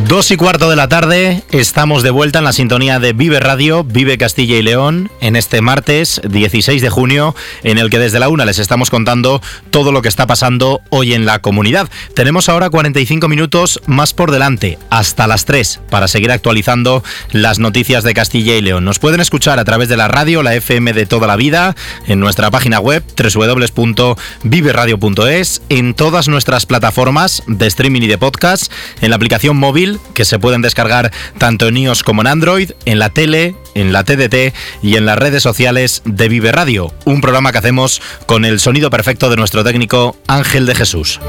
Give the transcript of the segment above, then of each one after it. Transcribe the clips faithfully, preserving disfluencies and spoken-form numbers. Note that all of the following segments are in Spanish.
Dos y cuarto de la tarde, estamos de vuelta en la sintonía de Vive Radio, Vive Castilla y León, en este martes dieciséis de junio, en el que desde la una les estamos contando todo lo que está pasando hoy en la comunidad. Tenemos ahora cuarenta y cinco minutos más por delante, hasta las tres, para seguir actualizando las noticias de Castilla y León. Nos pueden escuchar a través de la radio, la F M de toda la vida, en nuestra página web doble u doble u doble u punto vive radio punto es, en todas nuestras plataformas de streaming y de podcast, en la aplicación móvil, que se pueden descargar tanto en iOS como en Android, en la tele, en la T D T y en las redes sociales de Vive Radio, un programa que hacemos con el sonido perfecto de nuestro técnico Ángel de Jesús.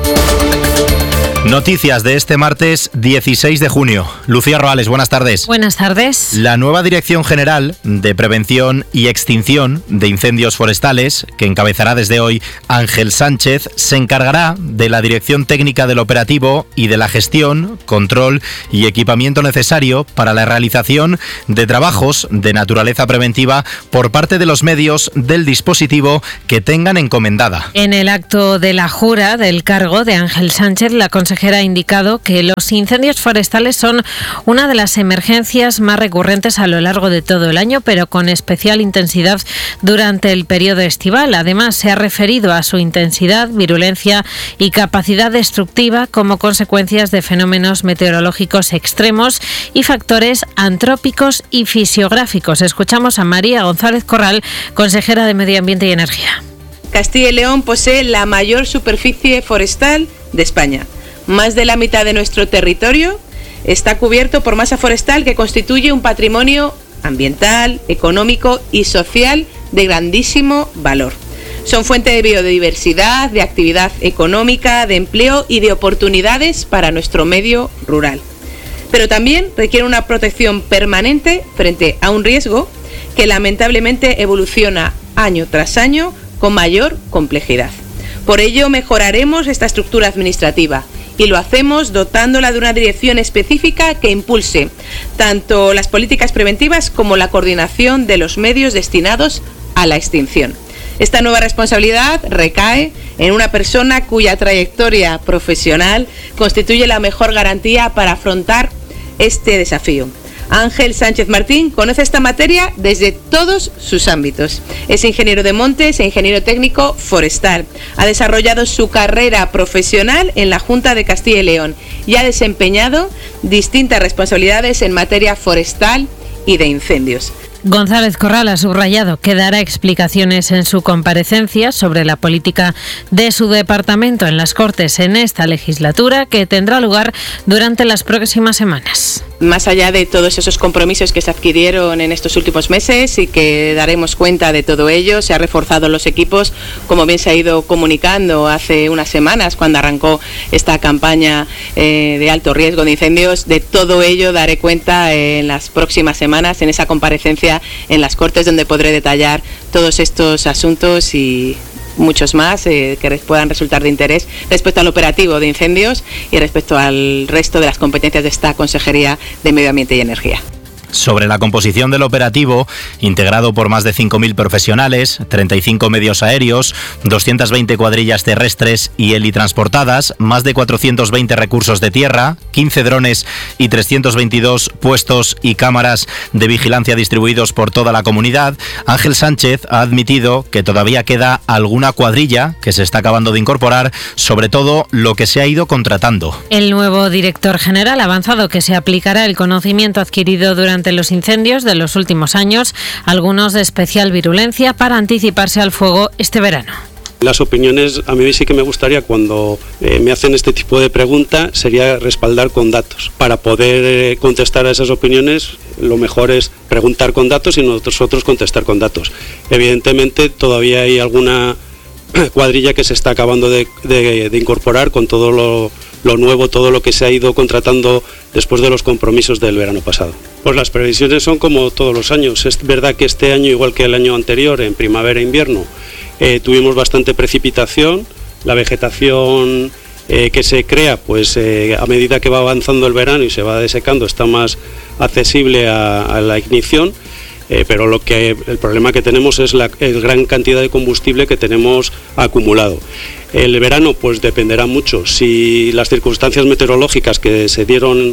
Noticias de este martes dieciséis de junio. Lucía Roales, buenas tardes. Buenas tardes. La nueva Dirección General de Prevención y Extinción de Incendios Forestales, que encabezará desde hoy Ángel Sánchez, se encargará de la dirección técnica del operativo y de la gestión, control y equipamiento necesario para la realización de trabajos de naturaleza preventiva por parte de los medios del dispositivo que tengan encomendada. En el acto de la jura del cargo de Ángel Sánchez, la consejera ha indicado que los incendios forestales son una de las emergencias más recurrentes a lo largo de todo el año, pero con especial intensidad durante el periodo estival. Además, se ha referido a su intensidad, virulencia y capacidad destructiva como consecuencias de fenómenos meteorológicos extremos y factores antrópicos y fisiográficos. Escuchamos a María González Corral, consejera de Medio Ambiente y Energía. Castilla y León posee la mayor superficie forestal de España. Más de la mitad de nuestro territorio está cubierto por masa forestal que constituye un patrimonio ambiental, económico y social de grandísimo valor. Son fuente de biodiversidad, de actividad económica, de empleo y de oportunidades para nuestro medio rural. Pero también requiere una protección permanente frente a un riesgo que lamentablemente evoluciona año tras año con mayor complejidad. Por ello mejoraremos esta estructura administrativa y lo hacemos dotándola de una dirección específica que impulse tanto las políticas preventivas como la coordinación de los medios destinados a la extinción. Esta nueva responsabilidad recae en una persona cuya trayectoria profesional constituye la mejor garantía para afrontar este desafío. Ángel Sánchez Martín conoce esta materia desde todos sus ámbitos. Es ingeniero de montes e ingeniero técnico forestal. Ha desarrollado su carrera profesional en la Junta de Castilla y León y ha desempeñado distintas responsabilidades en materia forestal y de incendios. González Corral ha subrayado que dará explicaciones en su comparecencia sobre la política de su departamento en las Cortes en esta legislatura, que tendrá lugar durante las próximas semanas. Más allá de todos esos compromisos que se adquirieron en estos últimos meses y que daremos cuenta de todo ello, se han reforzado los equipos, como bien se ha ido comunicando hace unas semanas cuando arrancó esta campaña eh, de alto riesgo de incendios. De todo ello daré cuenta en las próximas semanas en esa comparecencia en las Cortes, donde podré detallar todos estos asuntos y muchos más eh, que puedan resultar de interés respecto al operativo de incendios y respecto al resto de las competencias de esta Consejería de Medio Ambiente y Energía. Sobre la composición del operativo, integrado por más de cinco mil profesionales, treinta y cinco medios aéreos, doscientas veinte cuadrillas terrestres y helitransportadas, más de cuatrocientos veinte recursos de tierra, quince drones y trescientos veintidós puestos y cámaras de vigilancia distribuidos por toda la comunidad, Ángel Sánchez ha admitido que todavía queda alguna cuadrilla que se está acabando de incorporar, sobre todo lo que se ha ido contratando. El nuevo director general ha avanzado que se aplicará el conocimiento adquirido durante los incendios de los últimos años, algunos de especial virulencia, para anticiparse al fuego este verano. Las opiniones, a mí sí que me gustaría, cuando eh, me hacen este tipo de preguntas, sería respaldar con datos. Para poder eh, contestar a esas opiniones, lo mejor es preguntar con datos y nosotros contestar con datos. Evidentemente, todavía hay alguna cuadrilla que se está acabando de, de, de incorporar con todo lo, lo nuevo, todo lo que se ha ido contratando después de los compromisos del verano pasado. Pues las previsiones son como todos los años. Es verdad que este año, igual que el año anterior, en primavera e invierno, eh, tuvimos bastante precipitación. La vegetación eh, que se crea, pues eh, a medida que va avanzando el verano y se va desecando, está más accesible a, a la ignición. Eh, pero lo que el problema que tenemos es la el gran cantidad de combustible que tenemos acumulado. El verano pues dependerá mucho. Si las circunstancias meteorológicas que se dieron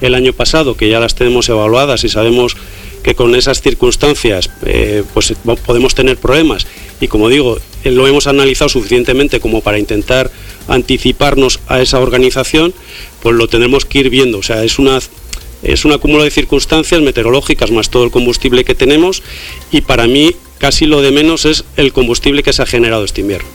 el año pasado, que ya las tenemos evaluadas y sabemos que con esas circunstancias eh, pues podemos tener problemas, y como digo, lo hemos analizado suficientemente como para intentar anticiparnos a esa organización, pues lo tendremos que ir viendo. O sea, es una es un acúmulo de circunstancias meteorológicas más todo el combustible que tenemos, y para mí casi lo de menos es el combustible que se ha generado este invierno.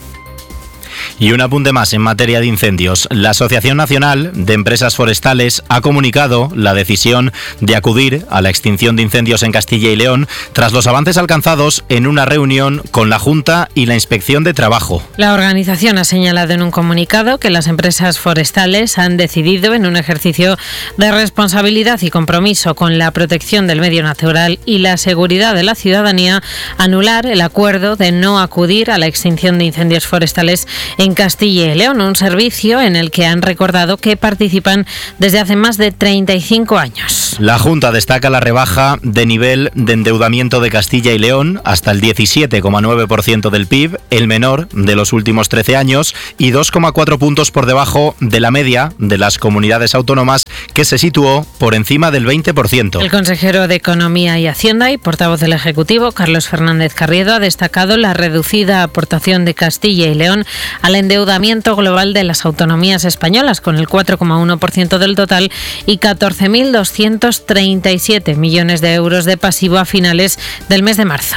Y un apunte más en materia de incendios. La Asociación Nacional de Empresas Forestales ha comunicado la decisión de acudir a la extinción de incendios en Castilla y León tras los avances alcanzados en una reunión con la Junta y la Inspección de Trabajo. La organización ha señalado en un comunicado que las empresas forestales han decidido, en un ejercicio de responsabilidad y compromiso con la protección del medio natural y la seguridad de la ciudadanía, anular el acuerdo de no acudir a la extinción de incendios forestales en Castilla y León, un servicio en el que han recordado que participan desde hace más de treinta y cinco años. La Junta destaca la rebaja de nivel de endeudamiento de Castilla y León hasta el diecisiete coma nueve por ciento del P I B, el menor de los últimos trece años, y dos coma cuatro puntos por debajo de la media de las comunidades autónomas, que se situó por encima del veinte por ciento. El consejero de Economía y Hacienda y portavoz del Ejecutivo, Carlos Fernández Carriedo, ha destacado la reducida aportación de Castilla y León al endeudamiento global de las autonomías españolas, con el cuatro coma uno por ciento del total y catorce mil doscientos treinta y siete millones de euros de pasivo a finales del mes de marzo.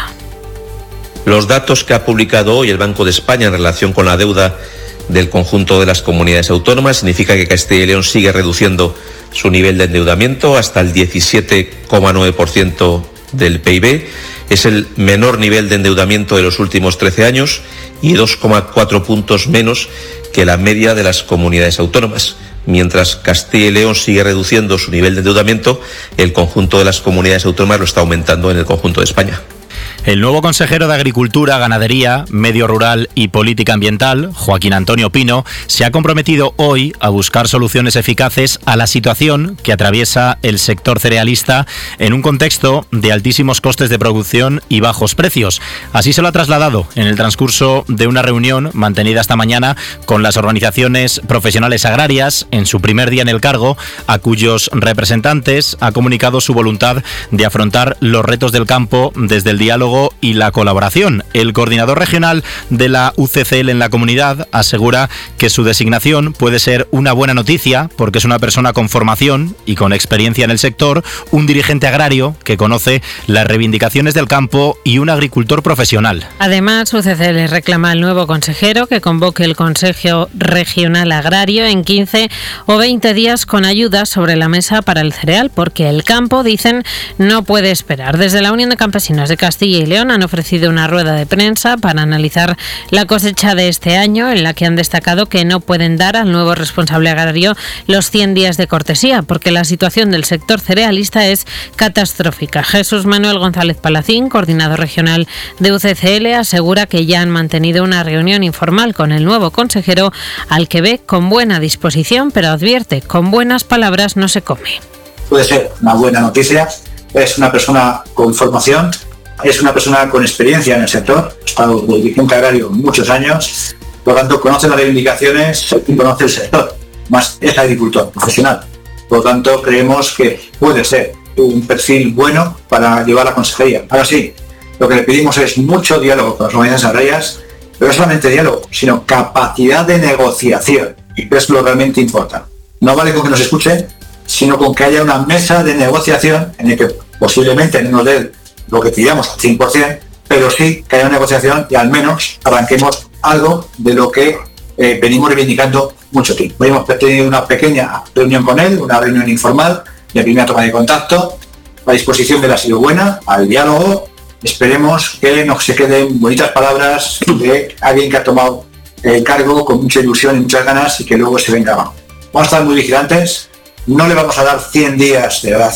Los datos que ha publicado hoy el Banco de España en relación con la deuda del conjunto de las comunidades autónomas significa que Castilla y León sigue reduciendo su nivel de endeudamiento hasta el diecisiete coma nueve por ciento del P I B. Es el menor nivel de endeudamiento de los últimos trece años y dos coma cuatro puntos menos que la media de las comunidades autónomas. Mientras Castilla y León sigue reduciendo su nivel de endeudamiento, el conjunto de las comunidades autónomas lo está aumentando en el conjunto de España. El nuevo consejero de Agricultura, Ganadería, Medio Rural y Política Ambiental, Joaquín Antonio Pino, se ha comprometido hoy a buscar soluciones eficaces a la situación que atraviesa el sector cerealista en un contexto de altísimos costes de producción y bajos precios. Así se lo ha trasladado en el transcurso de una reunión mantenida esta mañana con las organizaciones profesionales agrarias en su primer día en el cargo, a cuyos representantes ha comunicado su voluntad de afrontar los retos del campo desde el diálogo y la colaboración. El coordinador regional de la U C C L en la comunidad asegura que su designación puede ser una buena noticia porque es una persona con formación y con experiencia en el sector, un dirigente agrario que conoce las reivindicaciones del campo y un agricultor profesional. Además, U C C L reclama al nuevo consejero que convoque el Consejo Regional Agrario en quince o veinte días con ayudas sobre la mesa para el cereal, porque el campo, dicen, no puede esperar. Desde la Unión de Campesinos de Castilla y León han ofrecido una rueda de prensa para analizar la cosecha de este año, en la que han destacado que no pueden dar al nuevo responsable agrario los cien días de cortesía, porque la situación del sector cerealista es catastrófica. Jesús Manuel González Palacín, coordinador regional de U C C L, asegura que ya han mantenido una reunión informal con el nuevo consejero, al que ve con buena disposición, pero advierte, con buenas palabras no se come. Puede ser una buena noticia, es una persona con formación, es una persona con experiencia en el sector, ha estado de dirigente agrario muchos años, por lo tanto conoce las reivindicaciones y conoce el sector, más es agricultor profesional. Por lo tanto, creemos que puede ser un perfil bueno para llevar la consejería. Ahora sí, lo que le pedimos es mucho diálogo con las organizaciones agrarias, pero no solamente diálogo, sino capacidad de negociación, y que es lo realmente importante. No vale con que nos escuchen, sino con que haya una mesa de negociación en la que posiblemente no nos dé lo que pidamos al cien por ciento, pero sí que haya una negociación y al menos arranquemos algo de lo que eh, venimos reivindicando mucho tiempo. Hoy hemos tenido una pequeña reunión con él, una reunión informal, de primera toma de contacto. La disposición de él ha sido buena, al diálogo. Esperemos que no se queden bonitas palabras de alguien que ha tomado el cargo con mucha ilusión y muchas ganas y que luego se venga abajo. Vamos a estar muy vigilantes, no le vamos a dar cien días de gracia,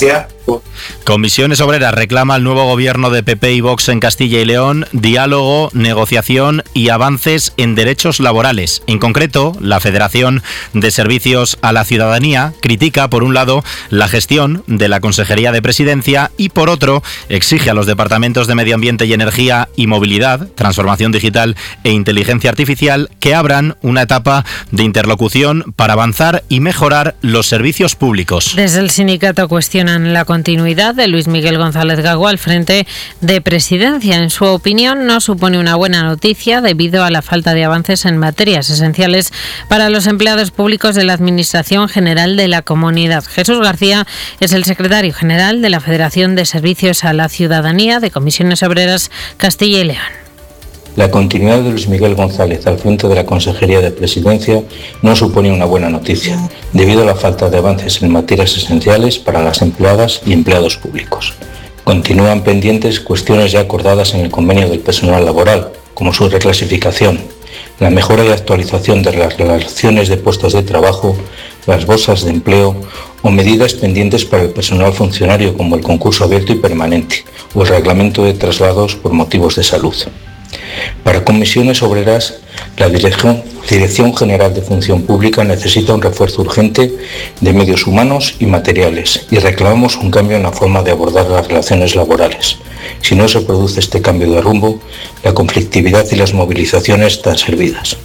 Comisiones Obreras reclama al nuevo gobierno de P P y Vox en Castilla y León diálogo, negociación y avances en derechos laborales. En concreto, la Federación de Servicios a la Ciudadanía critica, por un lado, la gestión de la Consejería de Presidencia y, por otro, exige a los departamentos de Medio Ambiente y Energía y Movilidad, Transformación Digital e Inteligencia Artificial que abran una etapa de interlocución para avanzar y mejorar los servicios públicos. Desde el sindicato cuestionan la continuidad de Luis Miguel González Gago al frente de Presidencia. En su opinión, no supone una buena noticia debido a la falta de avances en materias esenciales para los empleados públicos de la Administración General de la Comunidad. Jesús García es el secretario general de la Federación de Servicios a la Ciudadanía de Comisiones Obreras Castilla y León. La continuidad de Luis Miguel González al frente de la Consejería de Presidencia no supone una buena noticia, debido a la falta de avances en materias esenciales para las empleadas y empleados públicos. Continúan pendientes cuestiones ya acordadas en el convenio del personal laboral, como su reclasificación, la mejora y actualización de las relaciones de puestos de trabajo, las bolsas de empleo o medidas pendientes para el personal funcionario como el concurso abierto y permanente o el reglamento de traslados por motivos de salud. Para Comisiones Obreras, la Dirección, Dirección General de Función Pública necesita un refuerzo urgente de medios humanos y materiales y reclamamos un cambio en la forma de abordar las relaciones laborales. Si no se produce este cambio de rumbo, la conflictividad y las movilizaciones están servidas.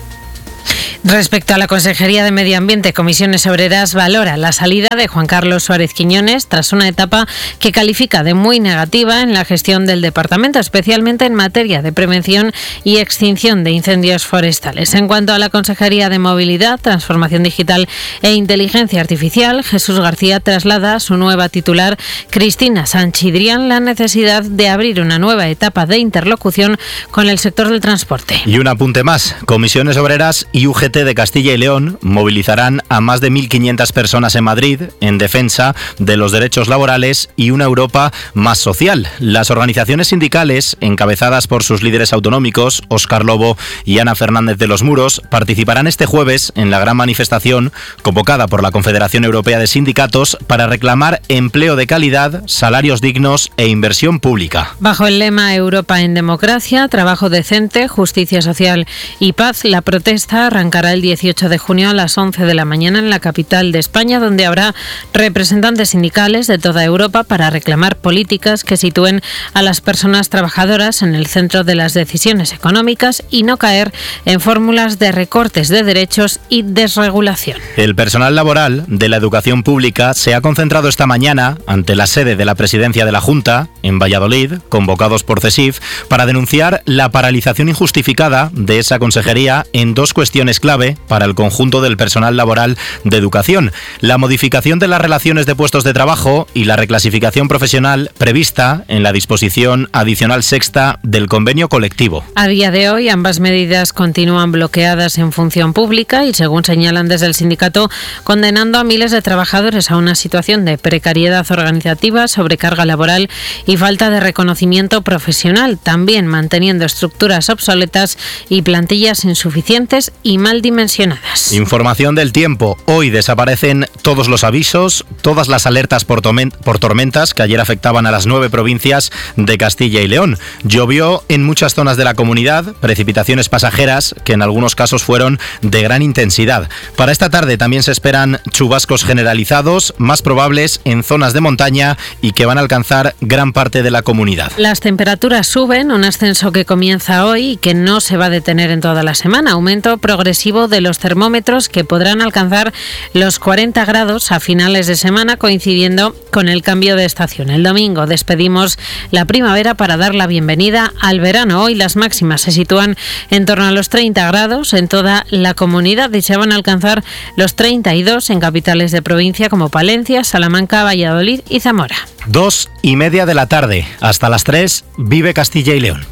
Respecto a la Consejería de Medio Ambiente, Comisiones Obreras valora la salida de Juan Carlos Suárez Quiñones tras una etapa que califica de muy negativa en la gestión del departamento, especialmente en materia de prevención y extinción de incendios forestales. En cuanto a la Consejería de Movilidad, Transformación Digital e Inteligencia Artificial, Jesús García traslada a su nueva titular, Cristina Sanchidrián, la necesidad de abrir una nueva etapa de interlocución con el sector del transporte. Y un apunte más, Comisiones Obreras y U G T de Castilla y León movilizarán a más de mil quinientas personas en Madrid en defensa de los derechos laborales y una Europa más social. Las organizaciones sindicales, encabezadas por sus líderes autonómicos, Óscar Lobo y Ana Fernández de los Muros, participarán este jueves en la gran manifestación convocada por la Confederación Europea de Sindicatos para reclamar empleo de calidad, salarios dignos e inversión pública. Bajo el lema Europa en democracia, trabajo decente, justicia social y paz, la protesta arrancará el dieciocho de junio a las once de la mañana en la capital de España, donde habrá representantes sindicales de toda Europa para reclamar políticas que sitúen a las personas trabajadoras en el centro de las decisiones económicas y no caer en fórmulas de recortes de derechos y desregulación. El personal laboral de la educación pública se ha concentrado esta mañana ante la sede de la Presidencia de la Junta, en Valladolid, convocados por CESIF, para denunciar la paralización injustificada de esa consejería en dos cuestiones clave para el conjunto del personal laboral de educación: la modificación de las relaciones de puestos de trabajo y la reclasificación profesional prevista en la disposición adicional sexta del convenio colectivo. A día de hoy, ambas medidas continúan bloqueadas en función pública y, según señalan desde el sindicato, condenando a miles de trabajadores a una situación de precariedad organizativa, sobrecarga laboral y falta de reconocimiento profesional, también manteniendo estructuras obsoletas y plantillas insuficientes y mal dimensionadas. Información del tiempo. Hoy desaparecen todos los avisos, todas las alertas por, por tormentas que ayer afectaban a las nueve provincias de Castilla y León. Llovió en muchas zonas de la comunidad, precipitaciones pasajeras que en algunos casos fueron de gran intensidad. Para esta tarde también se esperan chubascos generalizados, más probables en zonas de montaña y que van a alcanzar gran parte de la comunidad. Las temperaturas suben, un ascenso que comienza hoy y que no se va a detener en toda la semana. Aumento progresivo de los termómetros que podrán alcanzar los cuarenta grados a finales de semana, coincidiendo con el cambio de estación. El domingo despedimos la primavera para dar la bienvenida al verano. Hoy las máximas se sitúan en torno a los treinta grados en toda la comunidad y se van a alcanzar los treinta y dos en capitales de provincia como Palencia, Salamanca, Valladolid y Zamora. Dos y media de la tarde. Hasta las tres, vive Castilla y León.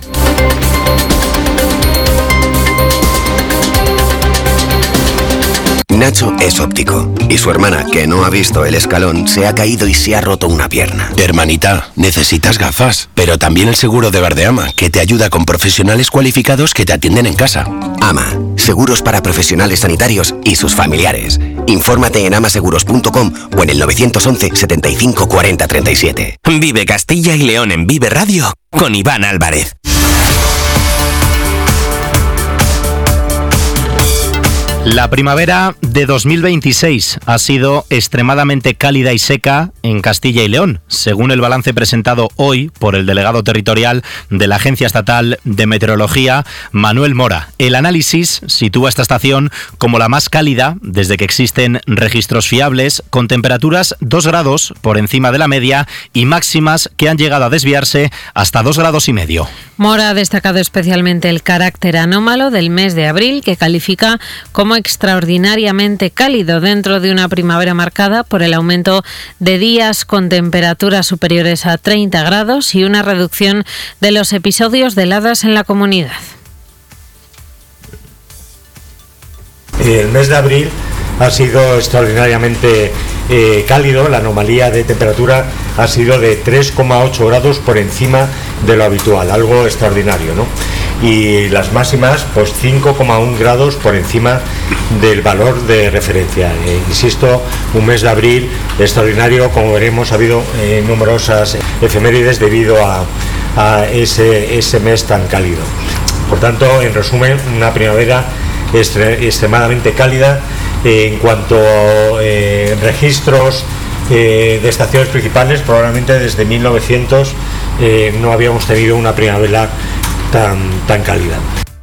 Nacho es óptico y su hermana, que no ha visto el escalón, se ha caído y se ha roto una pierna. Hermanita, necesitas gafas, pero también el seguro de Verdeama, que te ayuda con profesionales cualificados que te atienden en casa. AMA, seguros para profesionales sanitarios y sus familiares. Infórmate en amaseguros punto com o en el nueve once, setenta y cinco, cuarenta, treinta y siete. Vive Castilla y León en Vive Radio con Iván Álvarez. La primavera de dos mil veintiséis ha sido extremadamente cálida y seca en Castilla y León, según el balance presentado hoy por el delegado territorial de la Agencia Estatal de Meteorología, Manuel Mora. El análisis sitúa esta estación como la más cálida desde que existen registros fiables, con temperaturas dos grados por encima de la media y máximas que han llegado a desviarse hasta dos grados y medio. Mora ha destacado especialmente el carácter anómalo del mes de abril, que califica como extraordinariamente cálido dentro de una primavera marcada por el aumento de días con temperaturas superiores a treinta grados y una reducción de los episodios de heladas en la comunidad. El mes de abril ha sido extraordinariamente eh, cálido. La anomalía de temperatura ha sido de tres coma ocho grados por encima de lo habitual, algo extraordinario, ¿no? Y las máximas, pues cinco coma uno grados por encima del valor de referencia. Eh, insisto, un mes de abril extraordinario. Como veremos, ha habido eh, numerosas efemérides debido a, a ese, ese mes tan cálido. Por tanto, en resumen, una primavera extre, extremadamente cálida. Eh, en cuanto a eh, registros eh, de estaciones principales, probablemente desde mil novecientos eh, no habíamos tenido una primavera tan, tan cálida.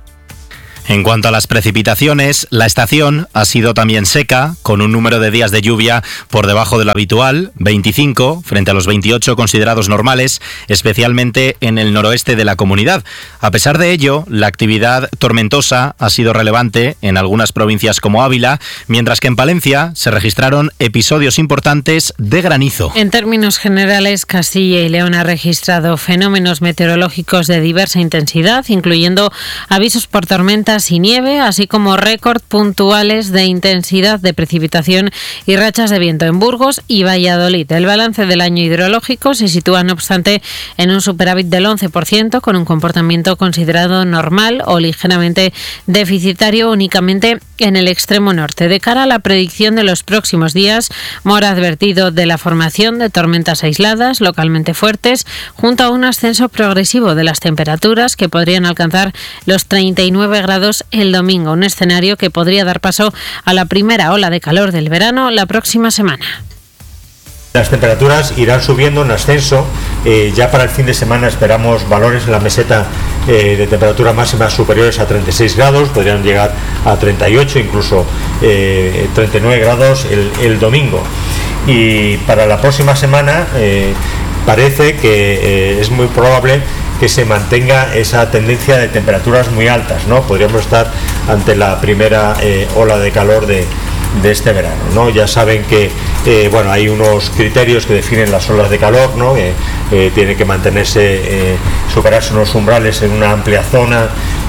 En cuanto a las precipitaciones, la estación ha sido también seca, con un número de días de lluvia por debajo de lo habitual, veinticinco, frente a los veintiocho considerados normales, especialmente en el noroeste de la comunidad. A pesar de ello, la actividad tormentosa ha sido relevante en algunas provincias como Ávila, mientras que en Palencia se registraron episodios importantes de granizo. En términos generales, Castilla y León ha registrado fenómenos meteorológicos de diversa intensidad, incluyendo avisos por tormentas y nieve, así como récord puntuales de intensidad de precipitación y rachas de viento en Burgos y Valladolid. El balance del año hidrológico se sitúa, no obstante, en un superávit del once por ciento, con un comportamiento considerado normal o ligeramente deficitario únicamente en el extremo norte. De cara a la predicción de los próximos días, Mora ha advertido de la formación de tormentas aisladas localmente fuertes, junto a un ascenso progresivo de las temperaturas que podrían alcanzar los treinta y nueve grados el domingo, un escenario que podría dar paso a la primera ola de calor del verano la próxima semana. Las temperaturas irán subiendo en ascenso. Eh, ya para el fin de semana esperamos valores en la meseta eh, de temperatura máxima superiores a treinta y seis grados, podrían llegar a treinta y ocho, incluso eh, treinta y nueve grados el, el domingo. Y para la próxima semana eh, parece que eh, es muy probable que se mantenga esa tendencia de temperaturas muy altas, ¿no? Podríamos estar ante la primera eh, ola de calor de, de este verano, ¿no? Ya saben que eh, bueno, hay unos criterios que definen las olas de calor, ¿no? Eh, eh, tiene que mantenerse, eh, superarse unos umbrales en una amplia zona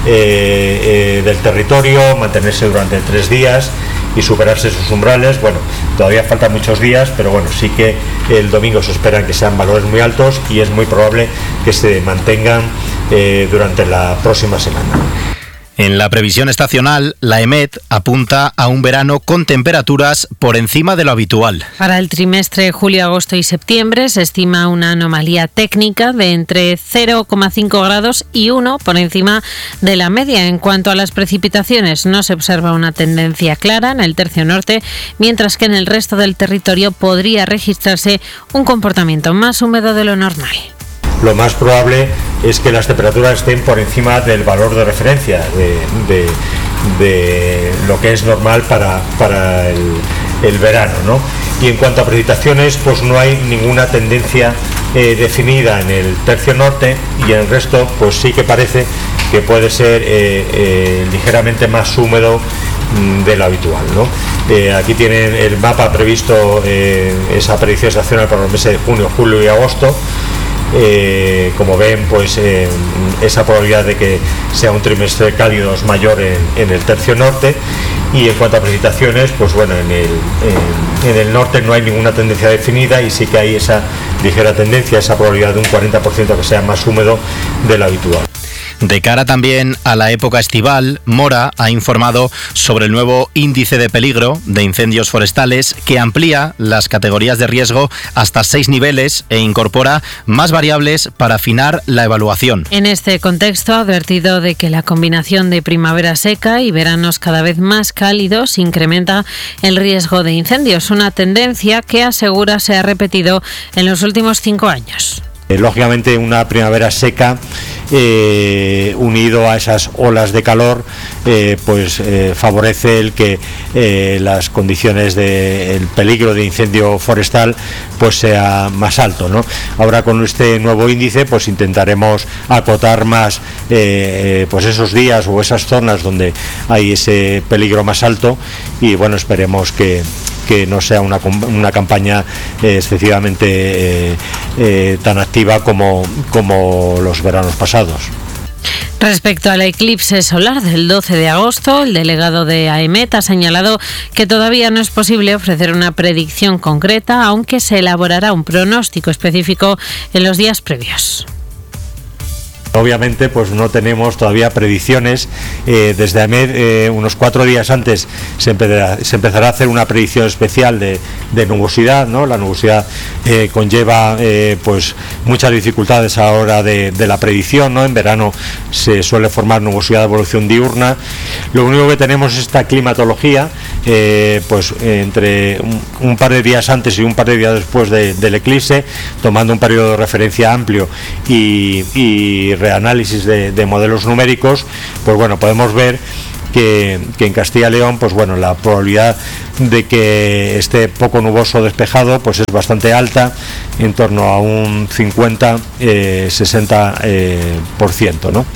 eh, eh, del territorio, mantenerse durante tres días y superarse esos umbrales. Bueno, todavía faltan muchos días, pero bueno, sí que el domingo se esperan que sean valores muy altos y es muy probable que se mantengan eh, durante la próxima semana. En la previsión estacional, la EMET apunta a un verano con temperaturas por encima de lo habitual. Para el trimestre julio, agosto y septiembre se estima una anomalía técnica de entre cero coma cinco grados y uno por encima de la media. En cuanto a las precipitaciones, no se observa una tendencia clara en el tercio norte, mientras que en el resto del territorio podría registrarse un comportamiento más húmedo de lo normal. Lo más probable es que las temperaturas estén por encima del valor de referencia, de, de, de lo que es normal para, para el, el verano, ¿no? Y en cuanto a precipitaciones, pues no hay ninguna tendencia eh, definida en el tercio norte, y en el resto pues sí que parece que puede ser eh, eh, ligeramente más húmedo de lo habitual, ¿no? Eh, aquí tienen el mapa previsto, eh, esa predicción estacional para los meses de junio, julio y agosto. Eh, como ven, pues eh, esa probabilidad de que sea un trimestre cálido es mayor en, en el tercio norte. Y en cuanto a precipitaciones, pues bueno, en el, en, en el norte no hay ninguna tendencia definida y sí que hay esa ligera tendencia, esa probabilidad de un cuarenta por ciento que sea más húmedo de lo habitual. De cara también a la época estival, Mora ha informado sobre el nuevo índice de peligro de incendios forestales que amplía las categorías de riesgo hasta seis niveles e incorpora más variables para afinar la evaluación. En este contexto ha advertido de que la combinación de primavera seca y veranos cada vez más cálidos incrementa el riesgo de incendios, una tendencia que asegura se ha repetido en los últimos cinco años. Lógicamente una primavera seca eh, unido a esas olas de calor eh, pues eh, favorece el que eh, las condiciones de el peligro de incendio forestal pues sea más alto, ¿no? Ahora con este nuevo índice pues intentaremos acotar más eh, pues esos días o esas zonas donde hay ese peligro más alto y bueno, esperemos que que no sea una, una campaña eh, excesivamente eh, eh, tan activa como, como los veranos pasados. Respecto al eclipse solar del doce de agosto, el delegado de AEMET ha señalado que todavía no es posible ofrecer una predicción concreta, aunque se elaborará un pronóstico específico en los días previos. Obviamente pues no tenemos todavía predicciones, eh, desde AEMET eh, unos cuatro días antes se empezará, se empezará a hacer una predicción especial de, de nubosidad, ¿no? La nubosidad eh, conlleva eh, pues muchas dificultades a la hora de, de la predicción, ¿no? En verano se suele formar nubosidad de evolución diurna. Lo único que tenemos es esta climatología, eh, pues eh, entre un, un par de días antes y un par de días después de, del eclipse, tomando un periodo de referencia amplio y, y reanálisis de, de modelos numéricos, pues bueno, podemos ver que, que en Castilla y León, pues bueno, la probabilidad de que esté poco nuboso despejado, pues es bastante alta, en torno a un cincuenta, sesenta por ciento, ¿no?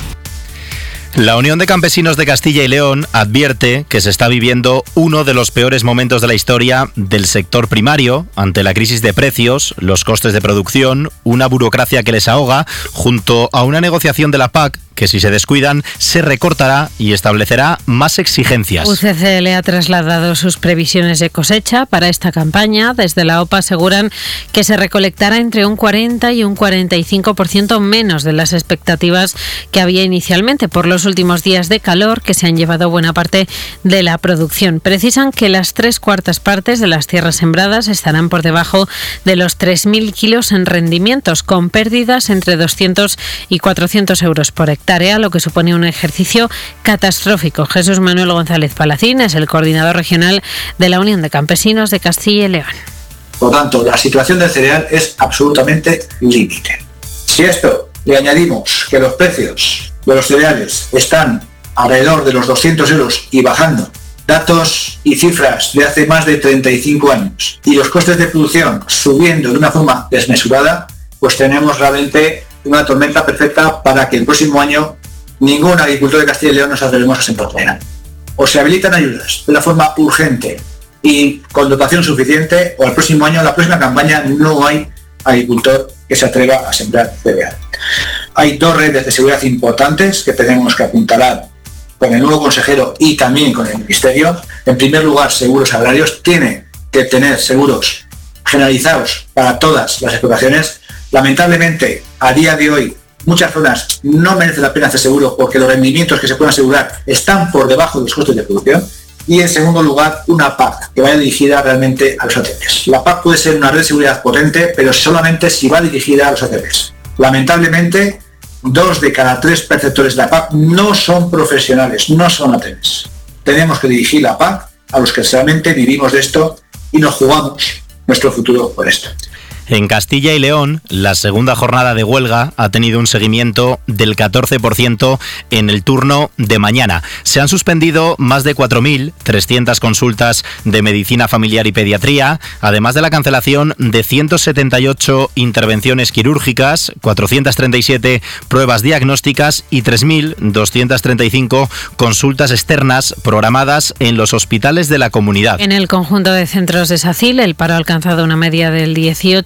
La Unión de Campesinos de Castilla y León advierte que se está viviendo uno de los peores momentos de la historia del sector primario ante la crisis de precios, los costes de producción, una burocracia que les ahoga, junto a una negociación de la P A C que si se descuidan se recortará y establecerá más exigencias. U C C L ha trasladado sus previsiones de cosecha para esta campaña. Desde la O P A aseguran que se recolectará entre un cuarenta y un cuarenta y cinco por ciento menos de las expectativas que había inicialmente por los últimos días de calor que se han llevado buena parte de la producción. Precisan que las tres cuartas partes de las tierras sembradas estarán por debajo de los tres mil kilos en rendimientos, con pérdidas entre doscientos y cuatrocientos euros por hectárea, lo que supone un ejercicio catastrófico. Jesús Manuel González Palacín es el coordinador regional de la Unión de Campesinos de Castilla y León. Por tanto, la situación del cereal es absolutamente límite. Si a esto le añadimos que los precios de los cereales están alrededor de los doscientos euros y bajando, datos y cifras de hace más de treinta y cinco años, y los costes de producción subiendo de una forma desmesurada, pues tenemos realmente una tormenta perfecta para que el próximo año ningún agricultor de Castilla y León nos atrevemos a sembrar cereal. O se habilitan ayudas de una forma urgente y con dotación suficiente, o el próximo año, en la próxima campaña, no hay agricultor que se atreva a sembrar cereal. Hay dos redes de seguridad importantes que tenemos que apuntalar con el nuevo consejero y también con el Ministerio. En primer lugar, seguros agrarios. Tiene que tener seguros generalizados para todas las explotaciones. Lamentablemente, a día de hoy, muchas zonas no merece la pena hacer seguro porque los rendimientos que se pueden asegurar están por debajo de los costes de producción. Y en segundo lugar, una P A C que vaya dirigida realmente a los A T Ps. La P A C puede ser una red de seguridad potente, pero solamente si va dirigida a los A T Ps. Lamentablemente, dos de cada tres perceptores de la P A C no son profesionales, no son A T Ps. Tenemos que dirigir la P A C a los que realmente vivimos de esto y nos jugamos nuestro futuro por esto. En Castilla y León, la segunda jornada de huelga ha tenido un seguimiento del catorce por ciento en el turno de mañana. Se han suspendido más de cuatro mil trescientas consultas de medicina familiar y pediatría, además de la cancelación de ciento setenta y ocho intervenciones quirúrgicas, cuatrocientas treinta y siete pruebas diagnósticas y tres mil doscientas treinta y cinco consultas externas programadas en los hospitales de la comunidad. En el conjunto de centros de SACIL, el paro ha alcanzado una media del dieciocho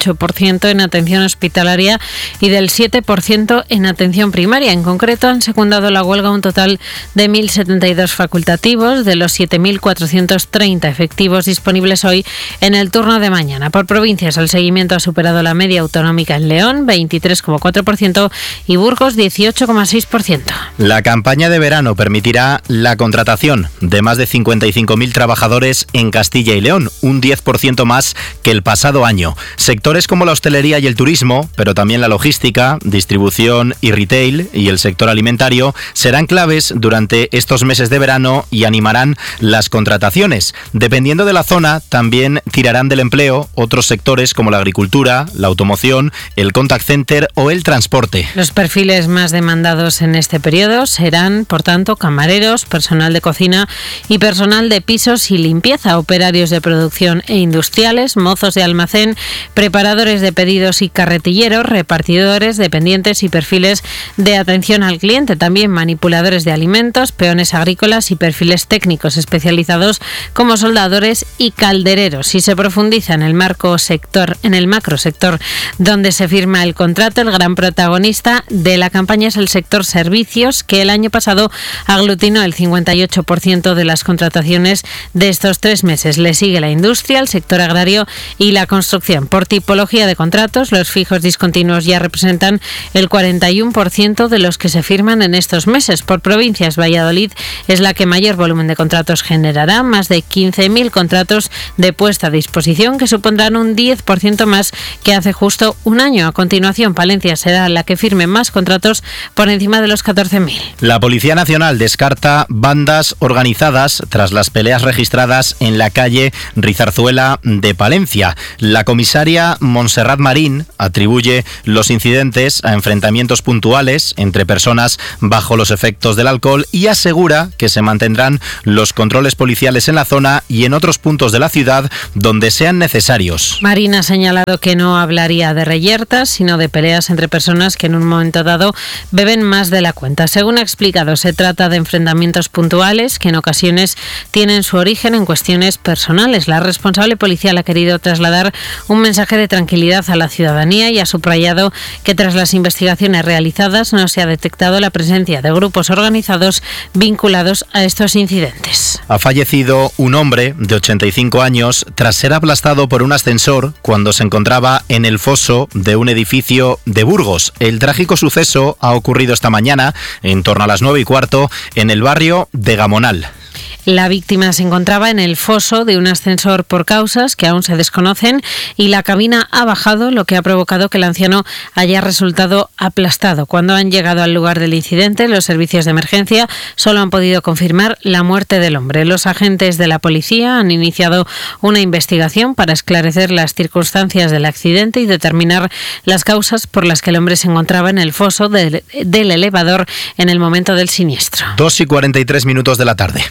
ocho por ciento en atención hospitalaria y del siete por ciento en atención primaria. En concreto, han secundado la huelga un total de mil setenta y dos facultativos de los siete mil cuatrocientos treinta efectivos disponibles hoy en el turno de mañana. Por provincias, el seguimiento ha superado la media autonómica en León, veintitrés coma cuatro por ciento, y Burgos, dieciocho coma seis por ciento. La campaña de verano permitirá la contratación de más de cincuenta y cinco mil trabajadores en Castilla y León, un diez por ciento más que el pasado año. Sectores como la hostelería y el turismo, pero también la logística, distribución y retail y el sector alimentario serán claves durante estos meses de verano y animarán las contrataciones. Dependiendo de la zona, también tirarán del empleo otros sectores como la agricultura, la automoción, el contact center o el transporte. Los perfiles más demandados en este periodo serán, por tanto, camareros, personal de cocina y personal de pisos y limpieza, operarios de producción e industriales, mozos de almacén, preparadores de pedidos y carretilleros, repartidores, dependientes y perfiles de atención al cliente, también manipuladores de alimentos, peones agrícolas y perfiles técnicos especializados como soldadores y caldereros. Si se profundiza en el marco sector, en el macro sector donde se firma el contrato, el gran protagonista de la campaña es el sector servicios, que el año pasado aglutinó el cincuenta y ocho por ciento de las contrataciones de estos tres meses. Le sigue la industria, el sector agrario y la construcción. Por tipología de contratos, los fijos discontinuos ya representan el cuarenta y uno por ciento de los que se firman en estos meses. Por provincias, Valladolid es la que mayor volumen de contratos generará, más de quince mil contratos de puesta a disposición, que supondrán un diez por ciento más que hace justo un año. A continuación, Palencia será la que firme más contratos, por encima de los catorce mil. La Policía Nacional descarta bandas organizadas tras las peleas registradas en la calle Rizarzuela de Palencia. La comisaria Montserrat Marín atribuye los incidentes a enfrentamientos puntuales entre personas bajo los efectos del alcohol y asegura que se mantendrán los controles policiales en la zona y en otros puntos de la ciudad donde sean necesarios. Marín ha señalado que no hablaría de reyertas, sino de peleas entre personas que en un momento dado beben más de la cuenta. Según ha explicado, se trata de enfrentamientos puntuales que en ocasiones tienen su origen en cuestiones personales. La responsable policial ha querido trasladar un mensaje de tranquilidad a la ciudadanía y ha subrayado que tras las investigaciones realizadas no se ha detectado la presencia de grupos organizados vinculados a estos incidentes. Ha fallecido un hombre de ochenta y cinco años tras ser aplastado por un ascensor cuando se encontraba en el foso de un edificio de Burgos. El trágico suceso ha ocurrido esta mañana, en torno a las nueve y cuarto, en el barrio de Gamonal. La víctima se encontraba en el foso de un ascensor por causas que aún se desconocen y la cabina ha bajado, lo que ha provocado que el anciano haya resultado aplastado. Cuando han llegado al lugar del incidente, los servicios de emergencia solo han podido confirmar la muerte del hombre. Los agentes de la policía han iniciado una investigación para esclarecer las circunstancias del accidente y determinar las causas por las que el hombre se encontraba en el foso del, del elevador en el momento del siniestro. dos y cuarenta y tres minutos de la tarde.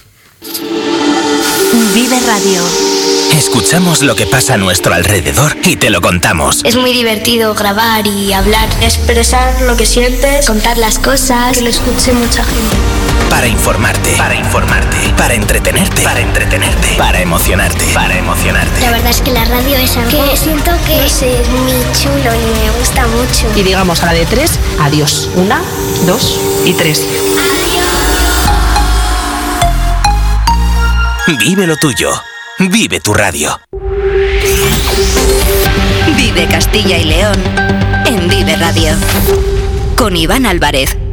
Vive Radio. Escuchamos lo que pasa a nuestro alrededor y te lo contamos. Es muy divertido grabar y hablar, expresar lo que sientes, contar las cosas, que lo escuche mucha gente. Para informarte, para informarte, para entretenerte, para entretenerte, para emocionarte, para emocionarte. La verdad es que la radio es algo que siento que es muy chulo y me gusta mucho. Y digamos a la de tres, adiós. Una, dos y tres. Vive lo tuyo. Vive tu radio. Vive Castilla y León en Vive Radio. Con Iván Álvarez.